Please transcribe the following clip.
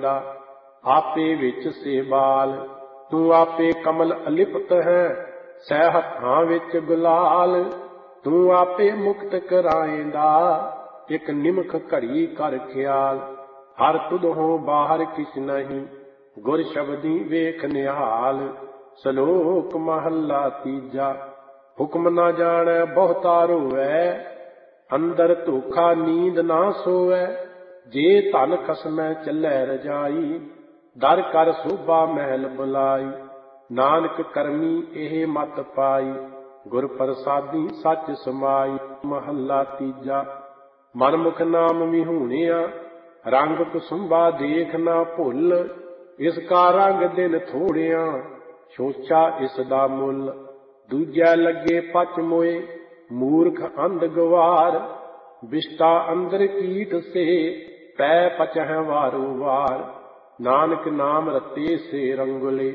ਕਰਾਏਂਦਾ। ਆਪੇ ਵਿੱਚ ਸੇ ਬਾਲ ਤੂੰ ਆਪੇ ਕਮਲ ਅਲਿਪਤ ਹੈ, ਸਹਿ ਹੱਥਾਂ ਵਿੱਚ ਗੁਲਾਲ ਤੂੰ ਆਪੇ ਮੁਕਤ ਕਰਾਏਂਦਾ। ਇੱਕ ਨਿਮਖ ਘੜੀ ਕਰ ਖਿਆਲ, ਹਰ ਤੁਧੋਂ ਬਾਹਰ ਕਿਛ ਨਹੀਂ, ਗੁਰ ਸ਼ਬਦੀ ਵੇਖ ਨਿਹਾਲ। ਸ਼ਲੋਕ ਮਹੱਲਾ ਤੀਜਾ। ਹੁਕਮ ਨਾ ਜਾਣੈ ਬਹੁਤਾ ਰੋਵੈ, ਅੰਦਰ ਧੋਖਾ ਨੀਂਦ ਨਾ ਸੋਵੈ। ਜੇ ਧਨ ਖਸਮੈ ਚੱਲੈ ਰਜਾਈ, ਦਰ ਕਰ ਸੋਭਾ ਮਹਿਲ ਬੁਲਾਈ। ਨਾਨਕ ਕਰਮੀ ਇਹ ਮਤ ਪਾਈ, ਗੁਰ ਪ੍ਰਸਾਦੀ ਸੱਚ ਸਮਾਈ। ਮਹੱਲਾ ਤੀਜਾ। ਮਨਮੁਖ ਨਾਮ ਵਿਹੂਣਿਆ, ਰੰਗ ਕੁਸੁੰਬਾ ਦੇਖ ਨਾ ਭੁੱਲ। ਇਸ ਕਾ ਰੰਗ ਦਿਨ ਥੋੜਿਆ, ਸੋਚਾ ਇਸ ਦਾ ਮੁੱਲ। ਦੂਜੈ ਲੱਗੇ ਪਚ ਮੋਏ, ਮੂਰਖ ਅੰਧ ਗਵਾਰ। ਬਿਸ਼ਟਾ ਅੰਦਰ ਕੀਟ ਸੇ, ਪੈ ਪਚਹਿ ਵਾਰੋ ਵਾਰ। ਨਾਨਕ ਨਾਮ ਰਤੇ ਸੇ ਰੰਗੁਲੇ,